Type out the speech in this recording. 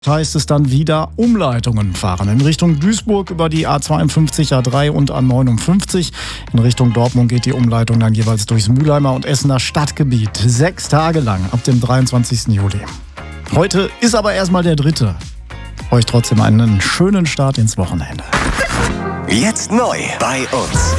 Heißt es dann wieder Umleitungen fahren. In Richtung Duisburg über die A52, A3 und A59. In Richtung Dortmund geht die Umleitung dann jeweils durchs Mülheimer und Essener Stadtgebiet. 6 Tage lang ab dem 23. Juli. Heute ist aber erstmal der 3. Euch trotzdem einen schönen Start ins Wochenende. Jetzt neu bei uns.